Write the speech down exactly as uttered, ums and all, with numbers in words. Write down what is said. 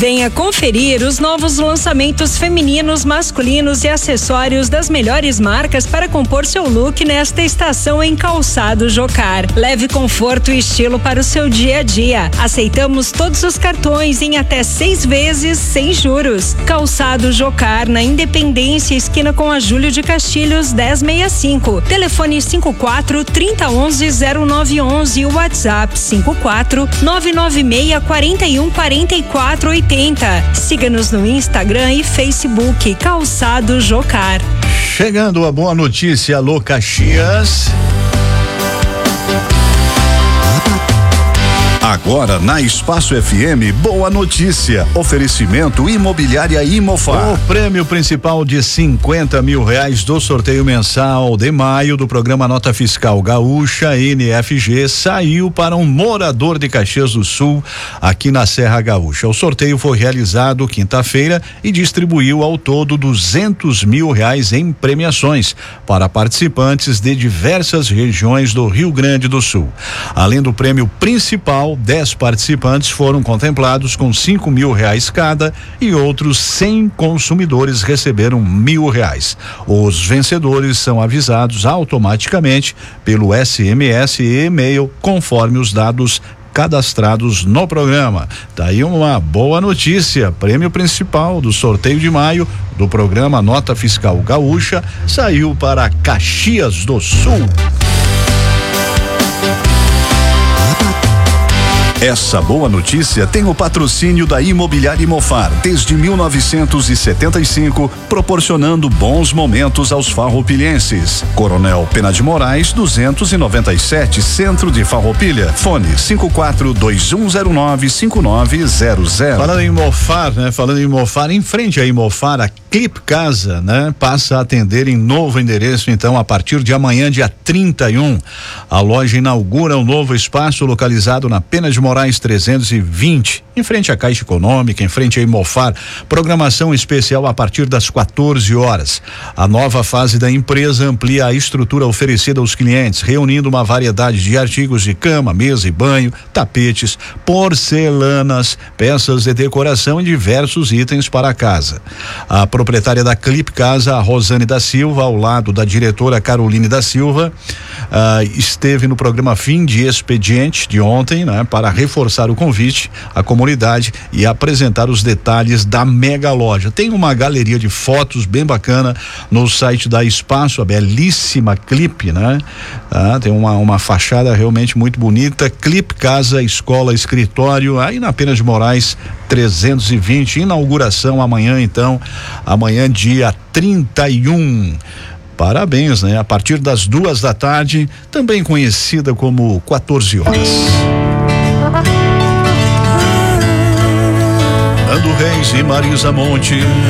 Venha conferir os novos lançamentos femininos, masculinos e acessórios das melhores marcas para compor seu look nesta estação em Calçado Jocar. Leve conforto e estilo para o seu dia a dia. Aceitamos todos os cartões em até seis vezes sem juros. Calçado Jocar, na Independência, esquina com a Júlio de Castilhos, dez sessenta e cinco. Telefone cinco quatro, trinta, onze, zero nove onze e o WhatsApp cinco quatro, nove nove seis, quatro um, quatro quatro oito zero. Siga-nos no Instagram e Facebook, Calçado Jocar. Chegando a boa notícia, alô Caxias. Agora na Espaço F M, boa notícia. Oferecimento Imobiliária Imofar. O prêmio principal de cinquenta mil reais do sorteio mensal de maio do programa Nota Fiscal Gaúcha N F G saiu para um morador de Caxias do Sul, aqui na Serra Gaúcha. O sorteio foi realizado quinta-feira e distribuiu ao todo duzentos mil reais em premiações para participantes de diversas regiões do Rio Grande do Sul. Além do prêmio principal, dez participantes foram contemplados com cinco mil reais cada e outros cem consumidores receberam mil reais. Os vencedores são avisados automaticamente pelo S M S e e-mail conforme os dados cadastrados no programa. Daí uma boa notícia, prêmio principal do sorteio de maio do programa Nota Fiscal Gaúcha saiu para Caxias do Sul. Essa boa notícia tem o patrocínio da Imobiliária Imofar desde mil novecentos e setenta e cinco, proporcionando bons momentos aos farroupilhenses. Coronel Pena de Moraes, duzentos e noventa e sete, Centro de Farroupilha. Fone cinco quatro dois um zero nove cinco nove zero zero. Falando em Imofar, né? Falando em Imofar, em frente à Imofar, a Clip Casa, né? Passa a atender em novo endereço, então, a partir de amanhã, dia trinta e um. A loja inaugura um novo espaço localizado na Pena de Moraes Moraes trezentos e vinte, em frente à Caixa Econômica, em frente à Imofar. Programação especial a partir das quatorze horas. A nova fase da empresa amplia a estrutura oferecida aos clientes, reunindo uma variedade de artigos de cama, mesa e banho, tapetes, porcelanas, peças de decoração e diversos itens para a casa. A proprietária da Clip Casa, a Rosane da Silva, ao lado da diretora Caroline da Silva, uh, esteve no programa Fim de Expediente de ontem, né, para reforçar o convite à comunidade e apresentar os detalhes da mega loja. Tem uma galeria de fotos bem bacana no site da Espaço, a belíssima Clip, né? Ah, tem uma, uma fachada realmente muito bonita. Clip Casa, Escola, Escritório, aí na Pena de Moraes trezentos e vinte. Inauguração amanhã, então, amanhã dia trinta e um. Parabéns, né? A partir das duas da tarde, também conhecida como quatorze horas. Nando Reis e Marisa Monte.